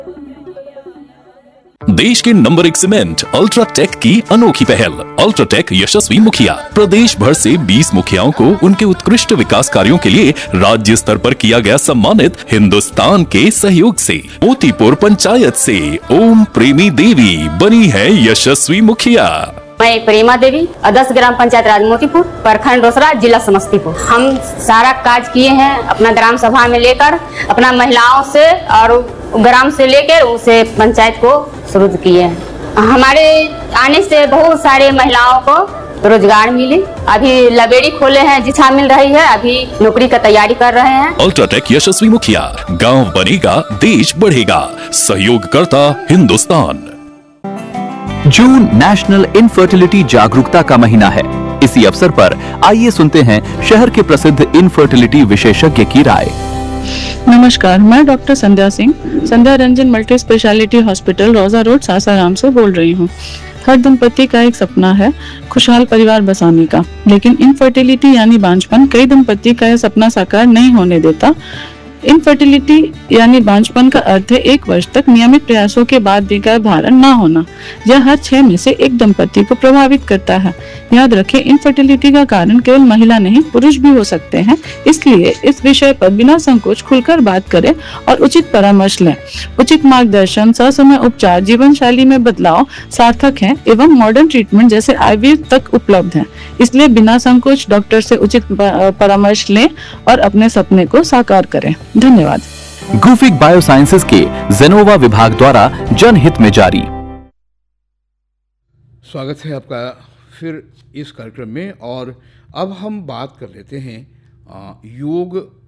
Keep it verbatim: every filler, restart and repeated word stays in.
देश के नंबर एक सीमेंट अल्ट्राटेक की अनोखी पहल। अल्ट्राटेक यशस्वी मुखिया प्रदेश भर से बीस मुखियाओं को उनके उत्कृष्ट विकास कार्यों के लिए राज्य स्तर पर किया गया सम्मानित। हिंदुस्तान के सहयोग से मोतीपुर पंचायत से ओम प्रेमी देवी बनी है यशस्वी मुखिया। मैं प्रेमा देवी, अध्यक्ष ग्राम पंचायत राज मोतीपुर, प्रखंड रोसड़ा, जिला समस्तीपुर। हम सारा काज किए हैं अपना ग्राम सभा में लेकर, अपना महिलाओं से और ग्राम से लेकर उसे पंचायत को शुरू किए हैं। हमारे आने से बहुत सारे महिलाओं को रोजगार मिले। अभी लाइब्रेरी खोले हैं, जिच्छा मिल रही है, अभी नौकरी का तैयारी कर रहे हैं। अल्ट्राटेक यशस्वी मुखिया, गांव बनेगा देश बढ़ेगा, सहयोग करता हिंदुस्तान। जून नेशनल इनफर्टिलिटी जागरूकता का महीना है। इसी अवसर पर आइए सुनते हैं शहर के प्रसिद्ध इनफर्टिलिटी विशेषज्ञ की राय। नमस्कार, मैं डॉक्टर संध्या सिंह, संध्या रंजन मल्टी स्पेशलिटी हॉस्पिटल, रोजा रोड, सासाराम से बोल रही हूँ। हर दंपति का एक सपना है खुशहाल परिवार बसाने का, लेकिन इनफर्टिलिटी यानी बांझपन कई दंपति का यह सपना साकार नहीं होने देता। इनफर्टिलिटी यानी बांझपन का अर्थ है एक वर्ष तक नियमित प्रयासों के बाद भी गर्भधारण न होना। यह हर छह में से एक दंपति को प्रभावित करता है। याद रखें, इनफर्टिलिटी का कारण केवल महिला नहीं पुरुष भी हो सकते हैं। इसलिए इस विषय पर बिना संकोच खुलकर बात करें और उचित परामर्श लें। उचित मार्गदर्शन, ससमय उपचार, जीवन शैली में बदलाव सार्थक है एवं मॉडर्न ट्रीटमेंट जैसे आईवीएफ तक उपलब्ध है। इसलिए बिना संकोच डॉक्टर से उचित परामर्श लें और अपने सपने को साकार करें। धन्यवाद। गुफिक बायोसाइंसेज के जेनोवा विभाग द्वारा जनहित में जारी। स्वागत है आपका फिर इस कार्यक्रम में। और अब हम बात कर लेते हैं योग